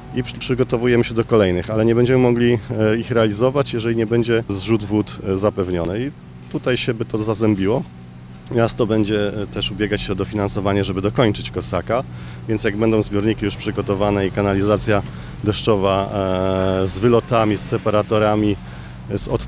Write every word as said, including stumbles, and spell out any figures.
i przygotowujemy się do kolejnych, ale nie będziemy mogli ich realizować, jeżeli nie będzie zrzut wód zapewniony. I tutaj się by to zazębiło. Miasto będzie też ubiegać się o dofinansowanie, żeby dokończyć Kosaka, więc jak będą zbiorniki już przygotowane i kanalizacja deszczowa z wylotami, z separatorami, z